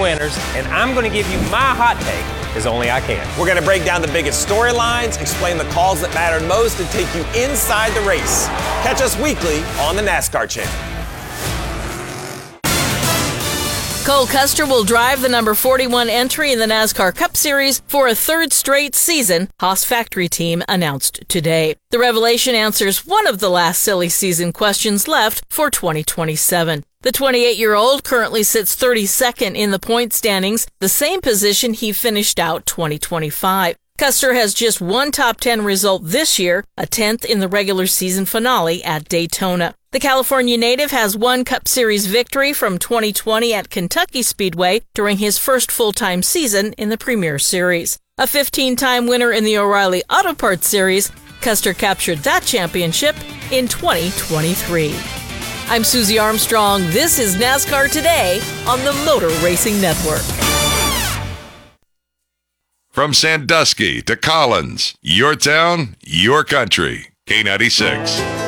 winners, and I'm going to give you my hot take as only I can. We're going to break down the biggest storylines, explain the calls that mattered most, and take you inside the race. Catch us weekly on the NASCAR Channel. Cole Custer will drive the number 41 entry in the NASCAR Cup Series for a third straight season, Haas factory team announced today. The revelation answers one of the last silly season questions left for 2027. The 28-year-old currently sits 32nd in the point standings, the same position he finished out 2025. Custer has just one top 10 result this year, a 10th in the regular season finale at Daytona. The California native has one Cup Series victory from 2020 at Kentucky Speedway during his first full-time season in the Premier Series. A 15-time winner in the O'Reilly Auto Parts Series, Custer captured that championship in 2023. I'm Susie Armstrong. This is NASCAR Today on the Motor Racing Network. From Sandusky to Collins, your town, your country. K96.